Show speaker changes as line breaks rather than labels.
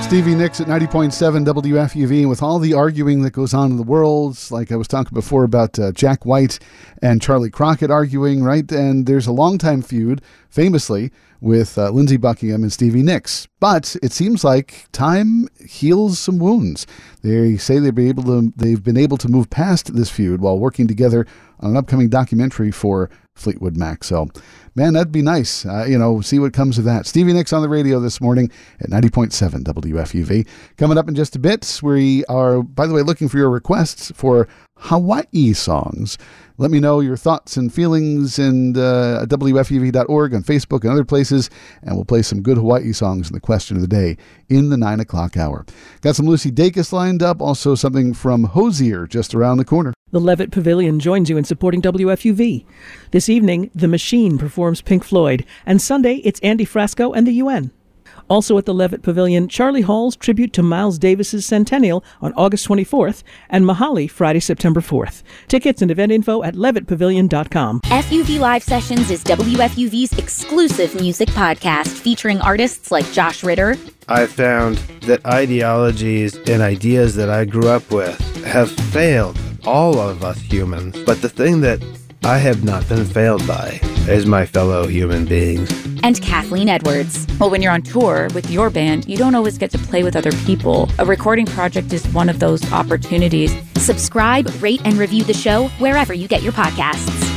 Stevie Nicks at 90.7 WFUV. With all the arguing that goes on in the world, like I was talking before about Jack White and Charlie Crockett arguing, right? And there's a longtime feud, famously, with Lindsey Buckingham and Stevie Nicks. But it seems like time heals some wounds. They say they've been able to move past this feud while working together on an upcoming documentary for Fleetwood Mac. So, man, that'd be nice. See what comes of that. Stevie Nicks on the radio this morning at 90.7 WFUV. Coming up in just a bit, we are, by the way, looking for your requests for Hawaii songs. Let me know your thoughts and feelings at WFUV.org, on Facebook and other places, and we'll play some good Hawaii songs in the question of the day in the 9 o'clock hour. Got some Lucy Dacus lined up, also something from Hozier just around the corner.
The Levitt Pavilion joins you in supporting WFUV. This evening, The Machine performs Pink Floyd, and Sunday, it's Andy Frasco and the UN. Also at the Levitt Pavilion, Charlie Hall's tribute to Miles Davis's centennial on August 24th, and Mahali Friday, September 4th. Tickets and event info at levittpavilion.com.
FUV Live Sessions is WFUV's exclusive music podcast featuring artists like Josh Ritter.
I found that ideologies and ideas that I grew up with have failed all of us humans, but the thing that I have not been failed by is my fellow human beings.
And Kathleen Edwards.
Well, when you're on tour with your band, you don't always get to play with other people. A recording project is one of those opportunities.
Subscribe, rate, and review the show wherever you get your podcasts.